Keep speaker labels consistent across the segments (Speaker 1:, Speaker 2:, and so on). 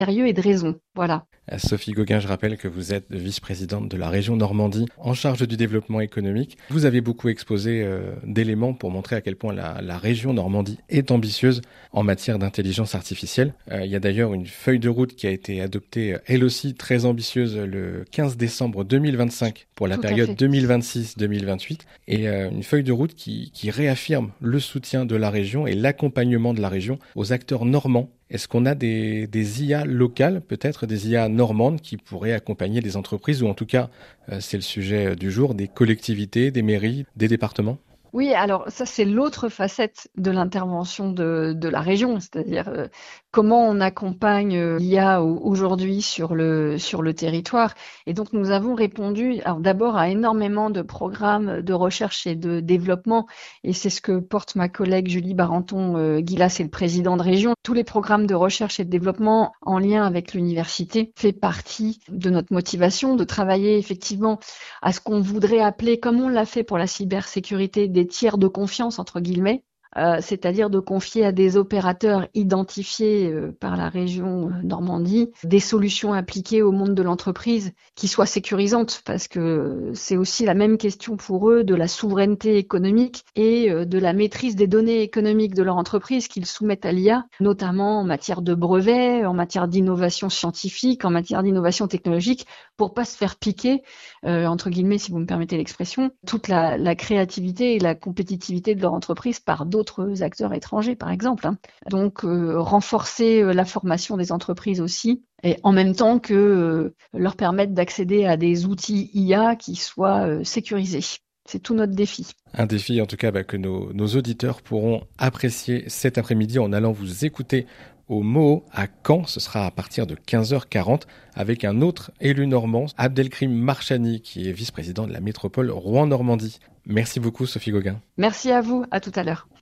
Speaker 1: sérieux et de raison. Voilà.
Speaker 2: Sophie Gauguin, je rappelle que vous êtes vice-présidente de la région Normandie en charge du développement économique. Vous avez beaucoup exposé d'éléments pour montrer à quel point la région Normandie est ambitieuse en matière d'intelligence artificielle. Il y a d'ailleurs une feuille de route qui a été adoptée, elle aussi très ambitieuse, le 15 décembre 2025 pour la période 2026-2028. Et une feuille de route qui réaffirme le soutien de la région et l'accompagnement de la région aux acteurs normands. Est-ce qu'on a des IA locales, peut-être des IA normandes qui pourraient accompagner des entreprises ou en tout cas, c'est le sujet du jour, des collectivités, des mairies, des départements ?
Speaker 1: Oui, alors ça c'est l'autre facette de l'intervention de la région, c'est-à-dire comment on accompagne l'IA aujourd'hui sur le territoire. Et donc nous avons répondu alors d'abord à énormément de programmes de recherche et de développement, et c'est ce que porte ma collègue Julie Barenton-Guillas, c'est le président de région. Tous les programmes de recherche et de développement en lien avec l'université fait partie de notre motivation de travailler effectivement à ce qu'on voudrait appeler, comme on l'a fait pour la cybersécurité, des tiers de confiance, entre guillemets, c'est-à-dire de confier à des opérateurs identifiés par la région Normandie des solutions appliquées au monde de l'entreprise qui soient sécurisantes, parce que c'est aussi la même question pour eux de la souveraineté économique et de la maîtrise des données économiques de leur entreprise qu'ils soumettent à l'IA, notamment en matière de brevets, en matière d'innovation scientifique, en matière d'innovation technologique, pour pas se faire piquer, entre guillemets, si vous me permettez l'expression, toute la créativité et la compétitivité de leur entreprise par d'autres acteurs étrangers, par exemple. Donc, renforcer la formation des entreprises aussi, et en même temps que leur permettre d'accéder à des outils IA qui soient sécurisés. C'est tout notre défi.
Speaker 2: Un défi, en tout cas, que nos auditeurs pourront apprécier cet après-midi en allant vous écouter au MOO à Caen. Ce sera à partir de 15h40 avec un autre élu normand, Abdelkrim Marchani, qui est vice-président de la métropole Rouen-Normandie. Merci beaucoup, Sophie Gauguin.
Speaker 1: Merci à vous. À tout à l'heure.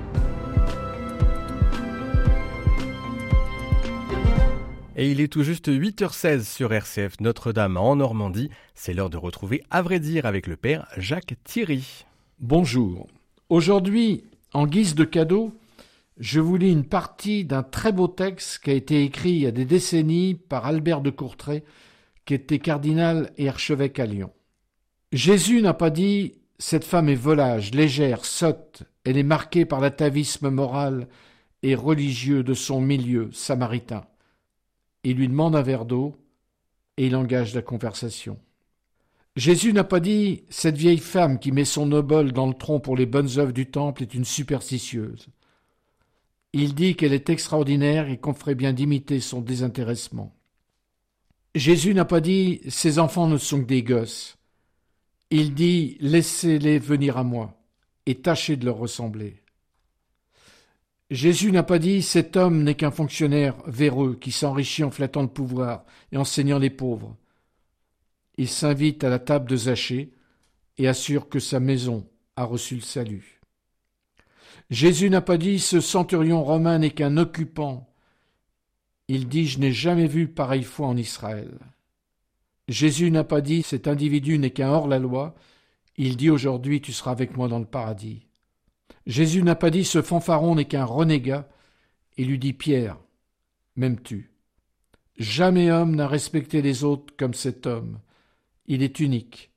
Speaker 2: Et il est tout juste 8h16 sur RCF Notre-Dame en Normandie. C'est l'heure de retrouver À vrai dire avec le père Jacques Thierry.
Speaker 3: Bonjour. Aujourd'hui, en guise de cadeau, je vous lis une partie d'un très beau texte qui a été écrit il y a des décennies par Albert de Courtrai, qui était cardinal et archevêque à Lyon. Jésus n'a pas dit « cette femme est volage, légère, sotte, elle est marquée par l'atavisme moral et religieux de son milieu samaritain ». Il lui demande un verre d'eau et il engage la conversation. Jésus n'a pas dit « cette vieille femme qui met son obole dans le tronc pour les bonnes œuvres du temple est une superstitieuse ». Il dit qu'elle est extraordinaire et qu'on ferait bien d'imiter son désintéressement. Jésus n'a pas dit « ces enfants ne sont que des gosses ». Il dit « laissez-les venir à moi et tâchez de leur ressembler ». Jésus n'a pas dit « cet homme n'est qu'un fonctionnaire véreux qui s'enrichit en flattant le pouvoir et en saignant les pauvres ». Il s'invite à la table de Zachée et assure que sa maison a reçu le salut. Jésus n'a pas dit « ce centurion romain n'est qu'un occupant ». Il dit « je n'ai jamais vu pareille foi en Israël ». Jésus n'a pas dit « cet individu n'est qu'un hors-la-loi ». Il dit « aujourd'hui tu seras avec moi dans le paradis ». Jésus n'a pas dit « ce fanfaron n'est qu'un renégat ». Il lui dit « Pierre, m'aimes-tu » Jamais homme n'a respecté les autres comme cet homme. Il est unique.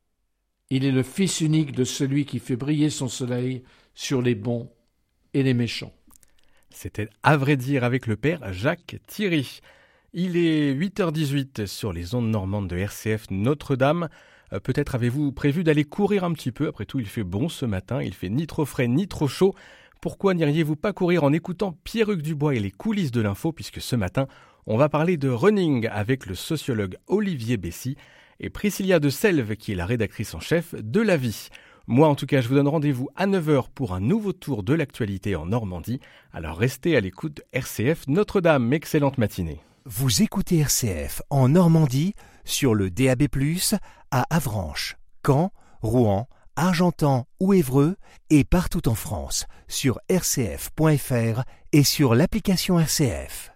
Speaker 3: Il est le fils unique de celui qui fait briller son soleil sur les bons et les méchants.
Speaker 2: C'était À vrai dire avec le père Jacques Thierry. Il est 8h18 sur les ondes normandes de RCF Notre-Dame. Peut-être avez-vous prévu d'aller courir un petit peu. Après tout, il fait bon ce matin. Il fait ni trop frais ni trop chaud. Pourquoi n'iriez-vous pas courir en écoutant Pierre-Hugues Dubois et les coulisses de l'info, puisque ce matin, on va parler de running avec le sociologue Olivier Bessy et Priscilla de Selve, qui est la rédactrice en chef de La Vie. Moi, en tout cas, je vous donne rendez-vous à 9h pour un nouveau tour de l'actualité en Normandie. Alors restez à l'écoute de RCF Notre-Dame. Excellente matinée.
Speaker 4: Vous écoutez RCF en Normandie sur le DAB+, à Avranches, Caen, Rouen, Argentan ou Évreux et partout en France sur rcf.fr et sur l'application RCF.